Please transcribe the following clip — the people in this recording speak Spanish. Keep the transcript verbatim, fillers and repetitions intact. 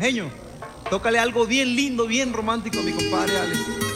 Genio, tócale algo bien lindo, bien romántico a mi compadre Alex.